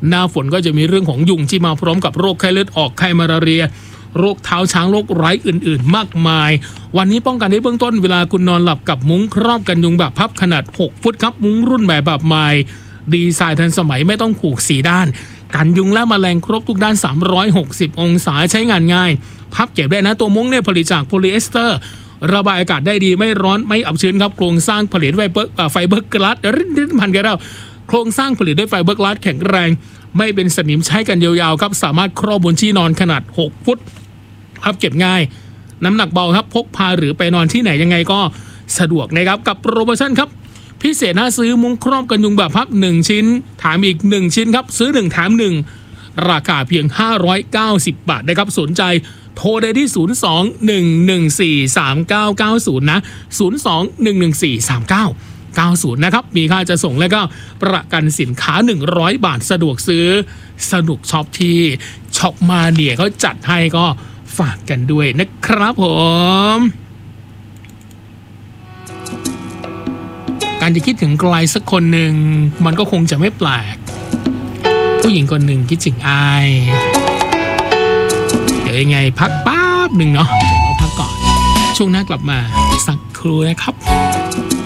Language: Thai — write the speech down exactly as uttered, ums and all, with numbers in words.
หน้าฝนก็จะมีเรื่องของยุงที่มาพร้อมกับโรคไข้เลือดออกไข้มาลาเรียโรคเท้าช้างโรคไร้อื่นๆมากมายวันนี้ป้องกันได้เบื้องต้นเวลาคุณนอนหลับกับมุ้งครอบกันยุงแบบพับขนาดหกฟุตครับมุ้งรุ่นแบบแบบใหม่ดีไซน์ทันสมัยไม่ต้องผูกสีด้านกันยุงและแมลงครบทุกด้านสามร้อยหกสิบองศาใช้งานง่ายพับเก็บได้นะตัวมุ้งเนี่ยผลิตจากโพลีเอสเตอร์ระบายอากาศได้ดีไม่ร้อนไม่อับชื้นครับโครงสร้างผลิตด้วยไฟเบอร์กลาสริ้นริ้นพันกันแล้วโครงสร้างผลิตด้วยไฟเบอร์กลาสแข็งแรงไม่เป็นสนิมใช้กันยาวๆครับสามารถครอบบนที่นอนขนาดหกฟุตพับเก็บง่ายน้ำหนักเบาครับพกพาหรือไปนอนที่ไหนยังไงก็สะดวกนะครับกับโปรโมชั่นครับพิเศษน่าซื้อมุ้งครอบกันยุงแบบพับหนึ่งชิ้นแถมอีกหนึ่งชิ้นครับซื้อหนึ่งแถมหนึ่งราคาเพียงห้าร้อยเก้าสิบบาทนะครับสนใจโทรได้ที่ศูนย์ สอง หนึ่ง หนึ่ง สี่ สาม เก้า เก้า ศูนย์นะศูนย์ สอง หนึ่ง หนึ่ง สี่ สาม เก้า เก้า ศูนย์นะครับมีค่าจะส่งและก็ประกันสินค้าหนึ่งร้อยบาทสะดวกซื้อสนุกช็อปที่ช็อปมาเนียเขาจัดให้ก็ฝากกันด้วยนะครับผมการจะคิดถึงใครสักคนหนึ่งมันก็คงจะไม่แปลกผู้หญิงคนหนึ่งคิดถึงอายเดี๋ยวยังไงพักแป๊บหนึ่งเนาะเดี๋ยวเราพักก่อนช่วงหน้ากลับมาสักครู่นะครับ